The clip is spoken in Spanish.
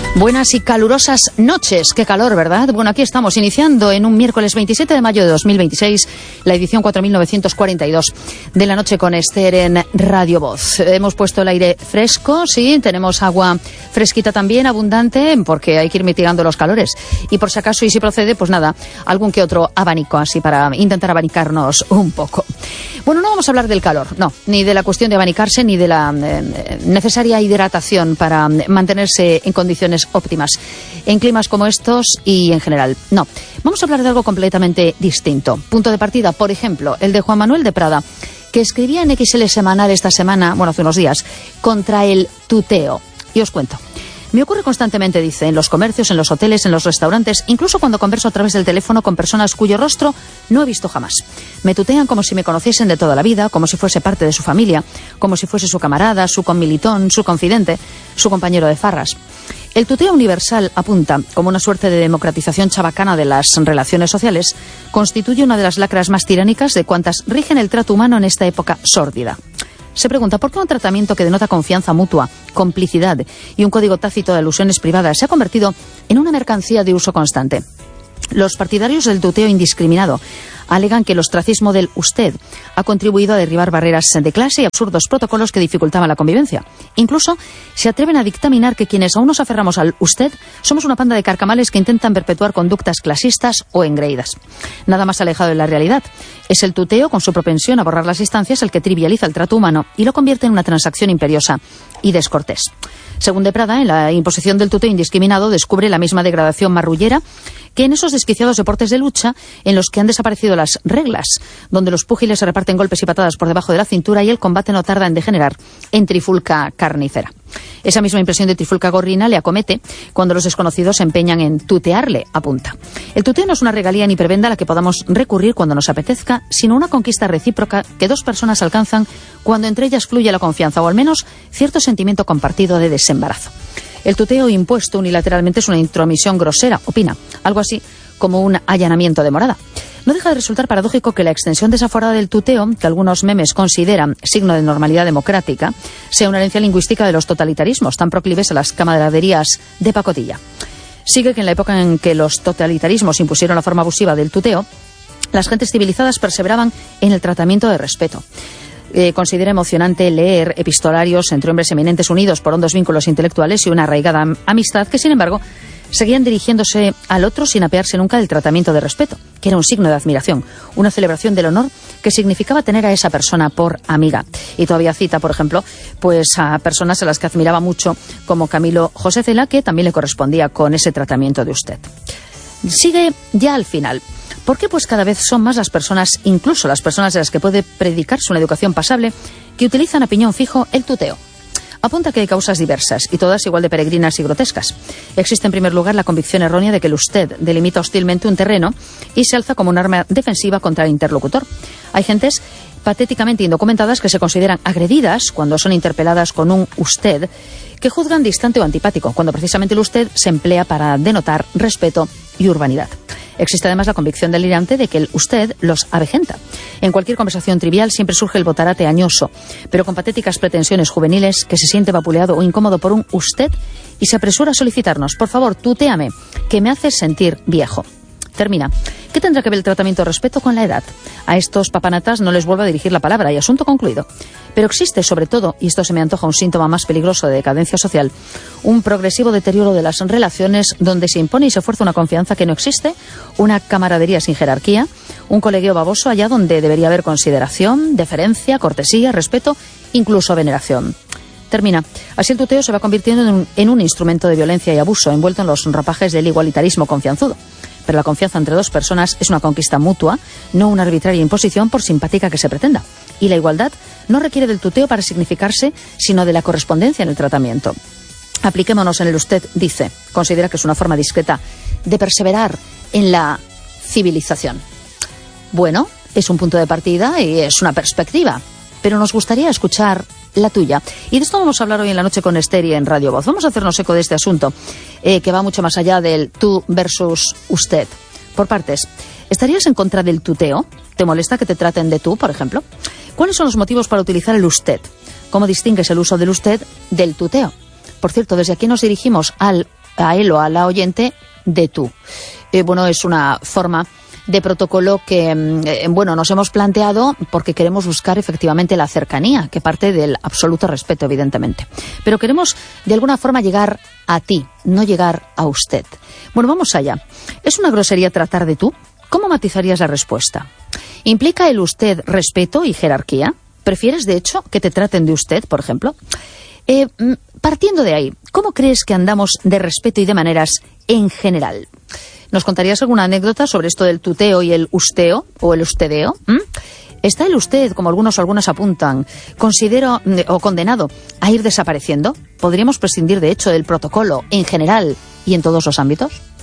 Buenas y calurosas noches. Qué calor, ¿verdad? Bueno, aquí estamos iniciando en un miércoles 27 de mayo de 2026 la edición 4942 de la noche con Esther en Radio Voz. Hemos puesto el aire fresco, sí, tenemos agua fresquita también, abundante, porque hay que ir mitigando los calores. Y por si acaso, y si procede, pues nada, algún que otro abanico así para intentar abanicarnos un poco. Bueno, no vamos a hablar del calor, no, ni de la cuestión de abanicarse, ni de la necesaria hidratación para mantenerse en condiciones óptimas en climas como estos y en general. No, vamos a hablar de algo completamente distinto. Punto de partida, por ejemplo, el de Juan Manuel de Prada, que escribía en XL Semanal esta semana, bueno, hace unos días, contra el tuteo. Y os cuento. Me ocurre constantemente, dice, en los comercios, en los hoteles, en los restaurantes, incluso cuando converso a través del teléfono con personas cuyo rostro no he visto jamás. Me tutean como si me conociesen de toda la vida, como si fuese parte de su familia, como si fuese su camarada, su conmilitón, su confidente, su compañero de farras. El tuteo universal, apunta, como una suerte de democratización chabacana de las relaciones sociales, constituye una de las lacras más tiránicas de cuantas rigen el trato humano en esta época sórdida. Se pregunta por qué un tratamiento que denota confianza mutua, complicidad y un código tácito de alusiones privadas se ha convertido en una mercancía de uso constante. Los partidarios del tuteo indiscriminado alegan que el ostracismo del usted ha contribuido a derribar barreras de clase y absurdos protocolos que dificultaban la convivencia. Incluso se atreven a dictaminar que quienes aún nos aferramos al usted somos una panda de carcamales que intentan perpetuar conductas clasistas o engreídas. Nada más alejado de la realidad. Es el tuteo, con su propensión a borrar las distancias, el que trivializa el trato humano y lo convierte en una transacción imperiosa y descortés. Según de Prada, en la imposición del tuteo indiscriminado descubre la misma degradación marrullera que en esos desquiciados deportes de lucha en los que han desaparecido las reglas, donde los púgiles se reparten golpes y patadas por debajo de la cintura y el combate no tarda en degenerar en trifulca carnicera. Esa misma impresión de trifulca gorrina le acomete cuando los desconocidos se empeñan en tutearle, apunta. El tuteo no es una regalía ni prebenda a la que podamos recurrir cuando nos apetezca, sino una conquista recíproca que dos personas alcanzan cuando entre ellas fluye la confianza o al menos cierto sentimiento compartido de desembarazo. El tuteo impuesto unilateralmente es una intromisión grosera, opina, algo así como un allanamiento de morada. No deja de resultar paradójico que la extensión desaforada del tuteo, que algunos memes consideran signo de normalidad democrática, sea una herencia lingüística de los totalitarismos tan proclives a las camaraderías de pacotilla. Sigue que en la época en que los totalitarismos impusieron la forma abusiva del tuteo, las gentes civilizadas perseveraban en el tratamiento de respeto. Considera emocionante leer epistolarios entre hombres eminentes unidos por hondos vínculos intelectuales y una arraigada amistad que, sin embargo, seguían dirigiéndose al otro sin apearse nunca del tratamiento de respeto, que era un signo de admiración, una celebración del honor que significaba tener a esa persona por amiga. Y todavía cita, por ejemplo, pues a personas a las que admiraba mucho, como Camilo José Cela, que también le correspondía con ese tratamiento de usted. Sigue ya al final. ¿Por qué? Pues cada vez son más las personas, incluso las personas de las que puede predicarse una educación pasable, que utilizan a piñón fijo el tuteo. Apunta que hay causas diversas y todas igual de peregrinas y grotescas. Existe en primer lugar la convicción errónea de que el usted delimita hostilmente un terreno y se alza como un arma defensiva contra el interlocutor. Hay gentes patéticamente indocumentadas que se consideran agredidas cuando son interpeladas con un usted, que juzgan distante o antipático, cuando precisamente el usted se emplea para denotar respeto y urbanidad. Existe además la convicción delirante de que el usted los avejenta. En cualquier conversación trivial siempre surge el botarate añoso, pero con patéticas pretensiones juveniles, que se siente vapuleado o incómodo por un usted y se apresura a solicitarnos: por favor, tutéame, que me haces sentir viejo. Termina. ¿Qué tendrá que ver el tratamiento de respeto con la edad? A estos papanatas no les vuelvo a dirigir la palabra y asunto concluido. Pero existe, sobre todo, y esto se me antoja un síntoma más peligroso de decadencia social, un progresivo deterioro de las relaciones donde se impone y se fuerza una confianza que no existe, una camaradería sin jerarquía, un colegueo baboso allá donde debería haber consideración, deferencia, cortesía, respeto, incluso veneración. Termina. Así el tuteo se va convirtiendo en un instrumento de violencia y abuso, envuelto en los ropajes del igualitarismo confianzudo. Pero la confianza entre dos personas es una conquista mutua, no una arbitraria imposición por simpática que se pretenda. Y la igualdad no requiere del tuteo para significarse, sino de la correspondencia en el tratamiento. Apliquémonos en el usted, dice. Considera que es una forma discreta de perseverar en la civilización. Bueno, es un punto de partida y es una perspectiva, pero nos gustaría escuchar la tuya. Y de esto vamos a hablar hoy en la noche con Esther y en Radio Voz. Vamos a hacernos eco de este asunto, que va mucho más allá del tú versus usted. Por partes. ¿Estarías en contra del tuteo? ¿Te molesta que te traten de tú, por ejemplo? ¿Cuáles son los motivos para utilizar el usted? ¿Cómo distingues el uso del usted del tuteo? Por cierto, desde aquí nos dirigimos al a él o a la oyente de tú. Bueno, es una forma de protocolo que, nos hemos planteado porque queremos buscar efectivamente la cercanía, que parte del absoluto respeto, evidentemente. Pero queremos, de alguna forma, llegar a ti, no llegar a usted. Bueno, vamos allá. ¿Es una grosería tratar de tú? ¿Cómo matizarías la respuesta? ¿Implica el usted respeto y jerarquía? ¿Prefieres, de hecho, que te traten de usted, por ejemplo? Partiendo de ahí, ¿cómo crees que andamos de respeto y de maneras en general? ¿Nos contarías alguna anécdota sobre esto del tuteo y el usteo o el ustedeo? ¿Está el usted, como algunos o algunas apuntan, condenado a ir desapareciendo? ¿Podríamos prescindir, de hecho, del protocolo en general y en todos los ámbitos?